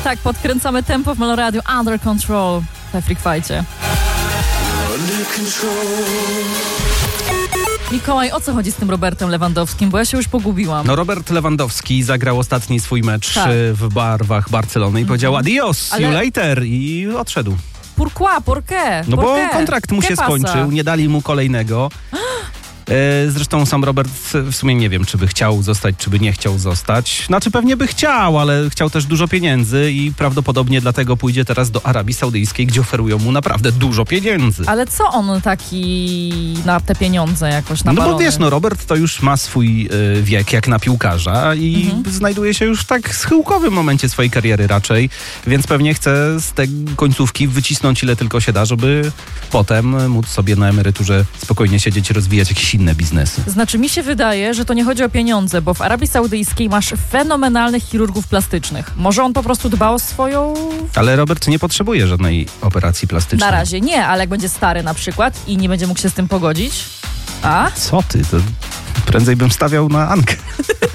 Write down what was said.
Tak, podkręcamy tempo w Meloradiu. Under Control we Freak Fight'cie. Mikołaj, o co chodzi z tym Robertem Lewandowskim? Bo ja się już pogubiłam. No Robert Lewandowski zagrał ostatni swój mecz w barwach Barcelony i powiedział adios, see you later i odszedł. Pourquoi? Pourqué? No bo kontrakt mu się skończył, nie dali mu kolejnego. Zresztą sam Robert w sumie nie wiem, czy by chciał zostać, czy by nie chciał zostać. Znaczy pewnie by chciał, ale chciał też dużo pieniędzy i prawdopodobnie dlatego pójdzie teraz do Arabii Saudyjskiej, gdzie oferują mu naprawdę dużo pieniędzy. Ale co on taki na te pieniądze jakoś na balony? No bo wiesz, Robert to już ma swój wiek jak na piłkarza i znajduje się już w tak schyłkowym momencie swojej kariery raczej, więc pewnie chce z tej końcówki wycisnąć ile tylko się da, żeby potem móc sobie na emeryturze spokojnie siedzieć i rozwijać jakieś inne biznesy. Znaczy mi się wydaje, że to nie chodzi o pieniądze, bo w Arabii Saudyjskiej masz fenomenalnych chirurgów plastycznych. Może on po prostu dba o swoją... Ale Robert nie potrzebuje żadnej operacji plastycznej. Na razie nie, ale jak będzie stary na przykład i nie będzie mógł się z tym pogodzić... A? Co ty? To prędzej bym stawiał na Ankę.